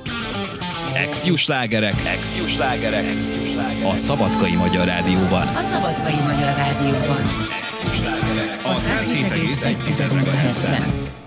Ex-Jó slágerek. A Szabadkai Magyar Rádióban. A 107,1 MHz-en.